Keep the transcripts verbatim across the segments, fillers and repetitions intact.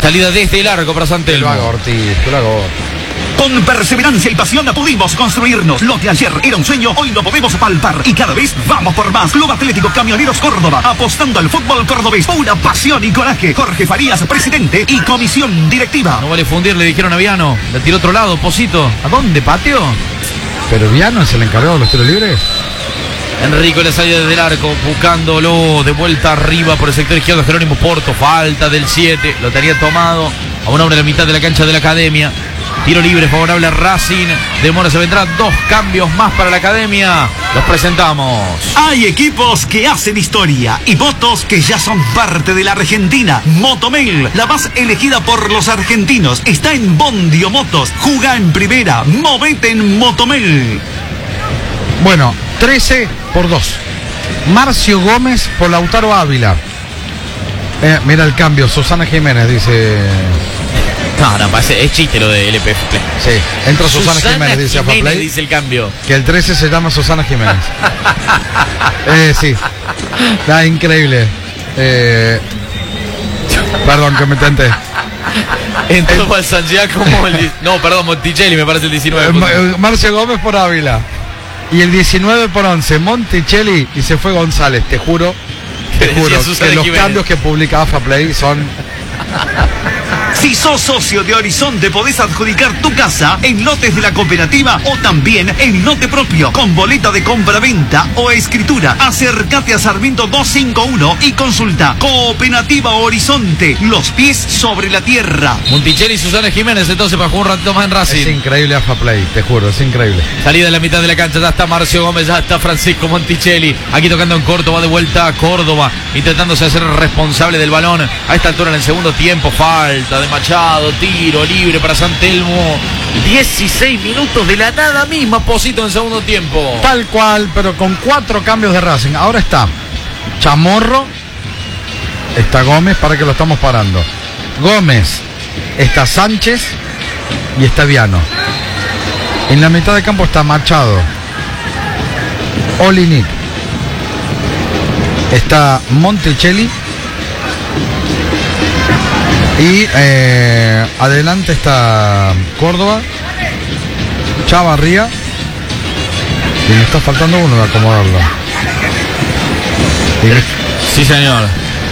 Salida desde el arco para San Telmo. Lo hago, Ortiz, lo hago. Con perseverancia y pasión pudimos construirnos. Lo que ayer era un sueño, hoy lo podemos palpar. Y cada vez vamos por más. Club Atlético Camioneros Córdoba, apostando al fútbol cordobés. Pura pasión y coraje. Jorge Farías, presidente y comisión directiva. No vale fundir, le dijeron a Viano. Le tiró otro lado, Posito. ¿A dónde, patio? ¿Pero Viano es el encargado de los tiros libres? Enrico le salida desde el arco, buscándolo de vuelta arriba por el sector izquierdo. Jerónimo Porto, falta del siete. Lo tenía tomado a una hora de la mitad de la cancha de la Academia. Tiro libre favorable a Racing. De Mora se vendrán dos cambios más para la Academia. Los presentamos. Hay equipos que hacen historia y motos que ya son parte de la Argentina. Motomel, la más elegida por los argentinos, está en Bondio Motos. Juga en primera, movete en Motomel. Bueno, trece por dos. Marcio Gómez por Lautaro Ávila. Eh, mira el cambio, Susana Jiménez dice... No, no, parece, es chiste lo de L P F Play. Sí, entra Susana, Susana Jiménez, dice Jiménez, Afaplay. dice el cambio. Que el trece se llama Susana Jiménez. eh, sí. Está increíble. Eh, perdón, que me tenté. Entró para el San Giacomo el... No, perdón, Monticelli me parece el diecinueve. Eh, Marcio Gómez por Ávila. Y el diecinueve por once, Monticelli, y se fue González. Te juro, te juro que los Jiménez. Cambios que publica Afaplay son... Si sos socio de Horizonte, podés adjudicar tu casa en lotes de la cooperativa o también en lote propio, con boleta de compra-venta o escritura. Acércate a Sarmiento doscientos cincuenta y uno y consulta. Cooperativa Horizonte, los pies sobre la tierra. Monticelli y Susana Jiménez, entonces, para jugar un ratito más en Racing. Es increíble Afaplay, te juro, es increíble. Salida en la mitad de la cancha, ya está Marcio Gómez, ya está Francisco Monticelli. Aquí tocando en corto, va de vuelta a Córdoba, intentándose hacer responsable del balón. A esta altura en el segundo tiempo, falta de Machado, tiro libre para San Telmo. dieciséis minutos de la nada misma, Posito en segundo tiempo. Tal cual, pero con cuatro cambios de Racing. Ahora está Chamorro, está Gómez, para que lo estamos parando. Gómez, está Sánchez y está Viano. En la mitad de campo está Machado, Olinik, está Monticelli. Y eh, adelante está Córdoba, Chavarría. Y me está faltando uno de acomodarlo. Y me, sí, señor.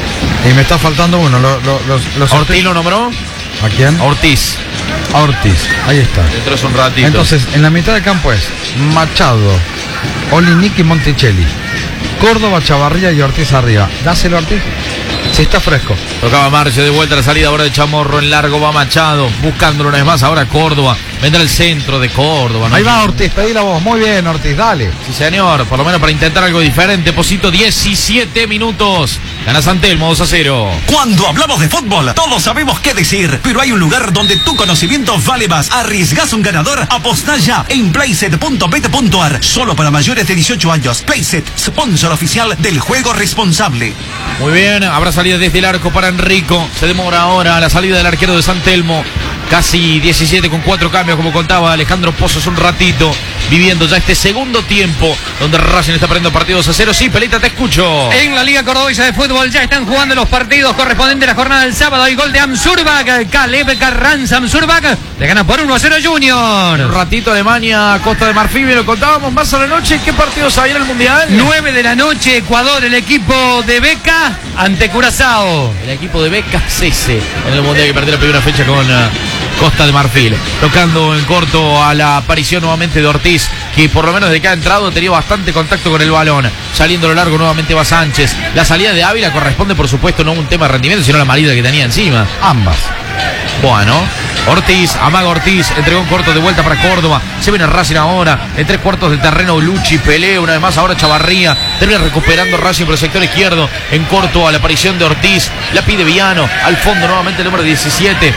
Y me está faltando uno. Los, los, los ¿Ortiz lo nombró? ¿A quién? Ortiz. A Ortiz. Ahí está. Dentro es un ratito. Entonces, en la mitad del campo es Machado, Olinik y Monticelli. Córdoba, Chavarría y Ortiz arriba. Dáselo a Ortiz. Si está fresco. Tocaba Marcio de vuelta a la salida ahora de Chamorro en largo, va Machado, buscándolo una vez más, ahora Córdoba, vendrá el centro de Córdoba, ¿no? Ahí va Ortiz, pedí la voz, muy bien Ortiz, dale. Sí señor, por lo menos para intentar algo diferente. Posito, diecisiete minutos, gana San Telmo dos a cero. Cuando hablamos de fútbol, todos sabemos qué decir, pero hay un lugar donde tu conocimiento vale más. ¿Arriesgás un ganador? Apostá ya en playset punto bet punto ar, solo para mayores de dieciocho años. Playset, sponsor oficial del juego responsable. Muy bien, habrá salida desde el arco para Enrico. Se demora ahora la salida del arquero de San Telmo. Casi diecisiete con cuatro cambios, como contaba Alejandro Pozos un ratito. Viviendo ya este segundo tiempo, donde Racing está perdiendo partidos a cero. Sí, Pelita, te escucho. En la Liga Cordobesa de Fútbol ya están jugando los partidos correspondientes a la jornada del sábado. Hay gol de Amsurbak, Caleb Carranza. Amsurbak le gana por uno a cero Junior. Un ratito Alemania, Costa de Marfil, lo contábamos más a la noche. ¿Qué partidos había en el Mundial? nueve de la noche, Ecuador, el equipo de Beca ante Curazao. El equipo de Beca Cese en el Mundial, que perdió la primera fecha con uh, Costa de Marfil. Tocando en corto a la aparición nuevamente de Ortiz, que por lo menos desde que ha entrado ha tenido bastante contacto con el balón. Saliendo a lo largo nuevamente va Sánchez. La salida de Ávila corresponde, por supuesto, no a un tema de rendimiento, sino a la marida que tenía encima. Ambas. Bueno, Ortiz, amaga Ortiz, entregó un corto de vuelta para Córdoba. Se viene Racing ahora, en tres cuartos del terreno Luchi, pelea una vez más ahora Chavarría. Termina recuperando Racing por el sector izquierdo. En corto a la aparición de Ortiz, la pide Viano, al fondo nuevamente el número diecisiete.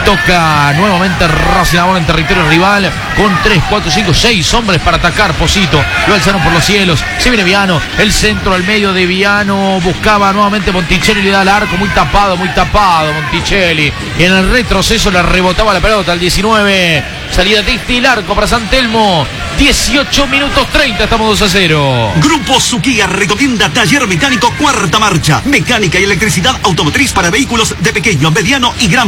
Toca nuevamente Racing ahora en territorio rival, con tres, cuatro, cinco, seis hombres para atacar. Posito, lo alzaron por los cielos. Se viene Viano, el centro al medio de Viano. Buscaba nuevamente Monticelli, le da al arco, muy tapado, muy tapado Monticelli. Y en el retroceso le rebotaba la pelota al diecinueve. Salida de el arco para San Telmo. dieciocho minutos treinta, estamos dos a cero. Grupo Suquía recomienda taller mecánico cuarta marcha. Mecánica y electricidad automotriz para vehículos de pequeño, mediano y gran